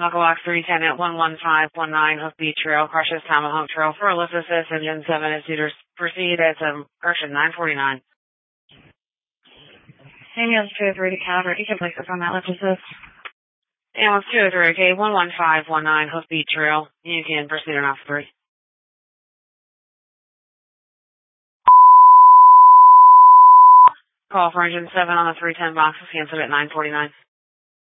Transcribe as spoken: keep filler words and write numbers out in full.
Aqualock three ten at one one five one nine Hook Beach Trail, Precious Tomahawk Trail for Ellipsis, Engine seven at Cedars. Proceed at um, correction nine forty-nine. Ambulance two oh three to Calvert. You can place us on that Ellipsis. Ambulance two oh three, okay, one one five one nine Hook Beach Trail. You can proceed on off three. Call for engine seven on the three ten boxes, canceled at nine forty-nine.